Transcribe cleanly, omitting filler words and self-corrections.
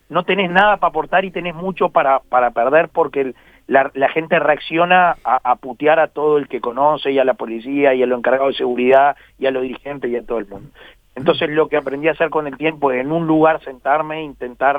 no tenés nada para aportar y tenés mucho para perder, porque la gente reacciona a putear a todo el que conoce, y a la policía, y a los encargados de seguridad, y a los dirigentes, y a todo el mundo. Entonces lo que aprendí a hacer con el tiempo es en un lugar sentarme, intentar